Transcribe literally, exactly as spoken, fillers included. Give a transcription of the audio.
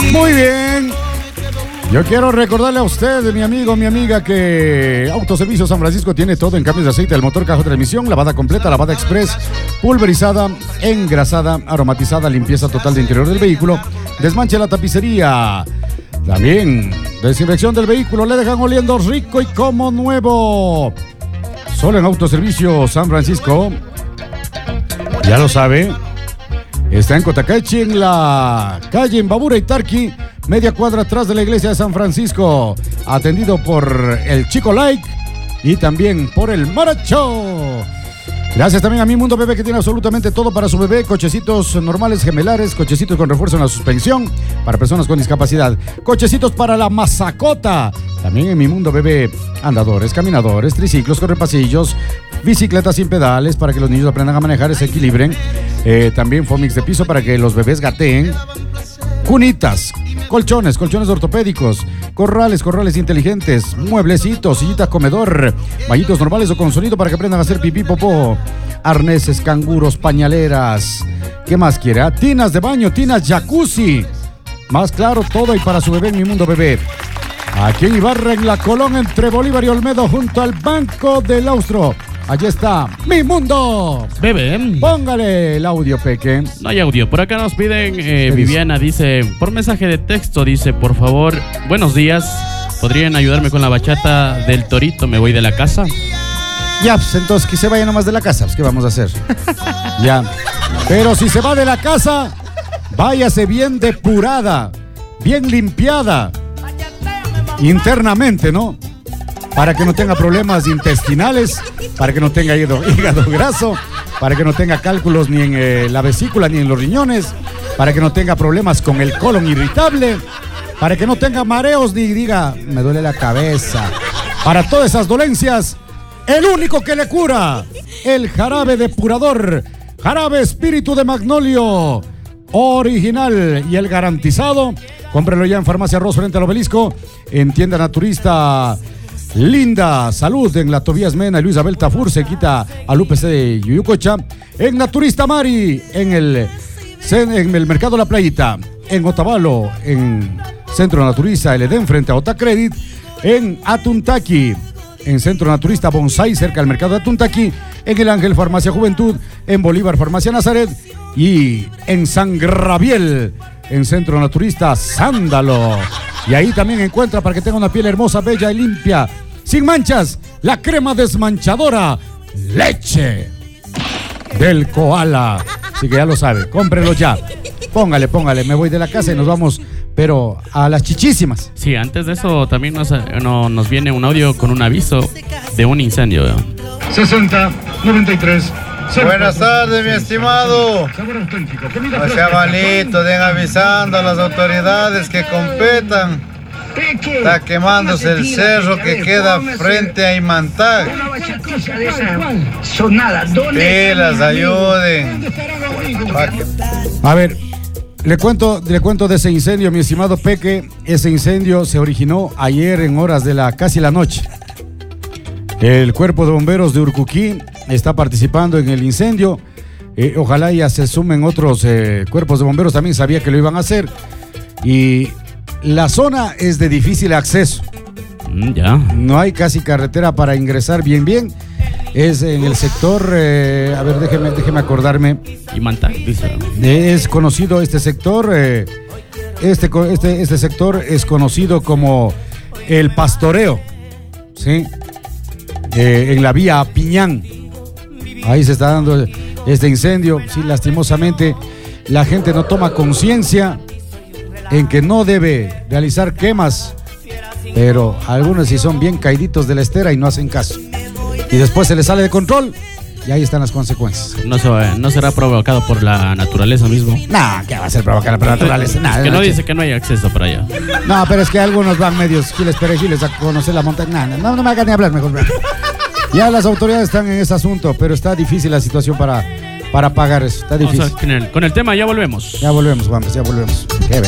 Muy bien. Yo quiero recordarle a usted, mi amigo, mi amiga, que Autoservicio San Francisco tiene todo en cambios de aceite del motor, caja de transmisión, lavada completa, lavada express, pulverizada, engrasada, aromatizada, limpieza total de interior del vehículo, desmanche la tapicería. También desinfección del vehículo, le dejan oliendo rico y como nuevo. Solo en Autoservicio San Francisco. Ya lo sabe. Está en Cotacachi, en la calle Imbabura y Tarqui, media cuadra atrás de la iglesia de San Francisco. Atendido por el Chico Like y también por el Maracho. Gracias también a Mi Mundo Bebé, que tiene absolutamente todo para su bebé. Cochecitos normales, gemelares, cochecitos con refuerzo en la suspensión para personas con discapacidad. Cochecitos para la masacota. También en Mi Mundo Bebé, andadores, caminadores, triciclos, correpasillos, bicicletas sin pedales para que los niños aprendan a manejar y se equilibren. Eh, también fomix de piso para que los bebés gateen. Cunitas, colchones, colchones ortopédicos, corrales, corrales inteligentes, mueblecitos, sillitas comedor, bañitos normales o con sonido para que aprendan a hacer pipí, popó, arneses, canguros, pañaleras. ¿Qué más quiere? Ah, tinas de baño, tinas jacuzzi. Más claro, todo y para su bebé en Mi Mundo Bebé. Aquí en Ibarra, en la Colón, entre Bolívar y Olmedo, junto al Banco del Austro. Allí está Mi Mundo Bebé. Póngale el audio, Peque. No hay audio. Por acá nos piden, eh, Viviana dice, por mensaje de texto, dice, por favor, buenos días, ¿podrían ayudarme con la bachata del Torito? Me voy de la casa. Ya, pues entonces que se vaya nomás de la casa, pues ¿qué vamos a hacer? Ya. Pero si se va de la casa, váyase bien depurada, bien limpiada internamente, ¿no? Para que no tenga problemas intestinales, para que no tenga hígado, hígado graso, para que no tenga cálculos ni en eh, la vesícula ni en los riñones, para que no tenga problemas con el colon irritable, para que no tenga mareos ni diga, me duele la cabeza. Para todas esas dolencias, el único que le cura, el jarabe depurador, jarabe espíritu de magnolio, original y el garantizado. Cómprelo ya en Farmacia Ross frente al Obelisco, en tienda naturista Linda Salud, en la Tobías Mena y Luis Abel Tafur, se quita al U P C de Yuyucocha, en Naturista Mari, en el, en el Mercado La Playita, en Otavalo, en Centro Naturista El Edén frente a Otacredit, en Atuntaqui, en Centro Naturista Bonsai cerca del Mercado de Atuntaqui, en El Ángel Farmacia Juventud, en Bolívar Farmacia Nazaret y en San Graviel, en Centro Naturista Sándalo. Y ahí también encuentra, para que tenga una piel hermosa, bella y limpia, sin manchas, la crema desmanchadora Leche del Koala. Así que ya lo sabe, cómprelo ya. Póngale, póngale, me voy de la casa y nos vamos, pero a las chichísimas. Sí, antes de eso también nos, no, nos viene un audio con un aviso de un incendio. sesenta noventa y tres. Buenas tardes, mi estimado. No sea malito, den avisando a las autoridades que competan. Está quemándose el cerro que queda frente a Imantag. Que las ayuden. A ver, le cuento, le cuento de ese incendio, mi estimado Peque. Ese incendio se originó ayer en horas de la casi la noche. El Cuerpo de Bomberos de Urcuquí está participando en el incendio. Eh, ojalá ya se sumen otros eh, cuerpos de bomberos, también sabía que lo iban a hacer. Y la zona es de difícil acceso. Mm, ya. No hay casi carretera para ingresar bien, bien. Es en el sector, eh, a ver, déjeme, déjeme acordarme. Imantag, dice. Es conocido este sector, eh, este, este, este sector es conocido como El Pastoreo, ¿sí? Eh, en la vía Piñán. Ahí se está dando este incendio. Sí, lastimosamente la gente no toma conciencia en que no debe realizar quemas, pero algunos sí son bien caíditos de la estera y no hacen caso. Y después se les sale de control y ahí están las consecuencias. No, se va, no será provocado por la naturaleza mismo. No, ¿qué va a ser provocado por la naturaleza? Nah, es que no no dice que no hay acceso para allá. No, pero es que algunos van medios giles perejiles a conocer la montaña. No, no, no me hagan ni hablar mejor. Ya las autoridades están en ese asunto, pero está difícil la situación para, para pagar eso. Está difícil. Vamos a, con, el, con el tema ya volvemos. Ya volvemos, Juan, ya volvemos. Qué